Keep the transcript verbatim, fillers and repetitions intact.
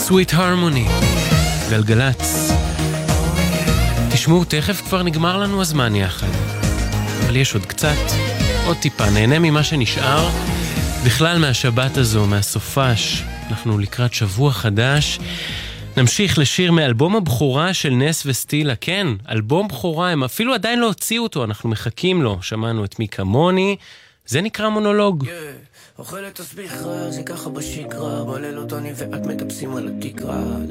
Sweet Harmony, גלגלץ. תשמעו, תכף כבר נגמר לנו הזמן יחד, אבל יש עוד קצת, עוד טיפה, נהנה ממה שנשאר בכלל מהשבת הזו, מהסופש. אנחנו לקראת שבוע חדש. נמשיך לשיר מאלבום הבכורה של נס וסטילה. כן, אלבום בכורה, הם אפילו עדיין לא הוציאו אותו, אנחנו מחכים לו. שמענו את מי כמוני, זה נקרא מונולוג. Yeah, אוכלת תסביך רע, זה ככה בשקרה, בלילות אני ואת מטפסים על התקרה.